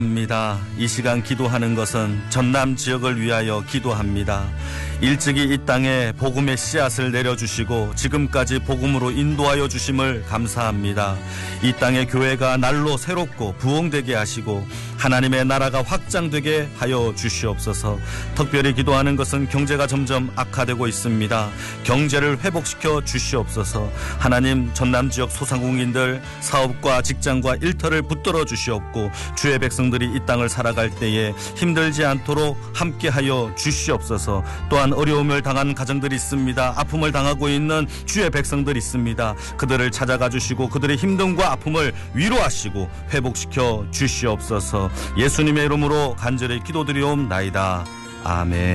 입니다. 이 시간 기도하는 것은 전남 지역을 위하여 기도합니다. 일찍이 이 땅에 복음의 씨앗을 내려주시고 지금까지 복음으로 인도하여 주심을 감사합니다. 이 땅의 교회가 날로 새롭고 부흥되게 하시고 하나님의 나라가 확장되게 하여 주시옵소서. 특별히 기도하는 것은 경제가 점점 악화되고 있습니다. 경제를 회복시켜 주시옵소서. 하나님, 전남 지역 소상공인들 사업과 직장과 일터를 붙들어 주시옵고 주의 백성들이 이 땅을 살아갈 때에 힘들지 않도록 함께하여 주시옵소서. 또한 어려움을 당한 가정들이 있습니다. 아픔을 당하고 있는 주의 백성들이 있습니다. 그들을 찾아가 주시고 그들의 힘듦과 아픔을 위로하시고 회복시켜 주시옵소서. 예수님의 이름으로 간절히 기도드리옵나이다. 아멘.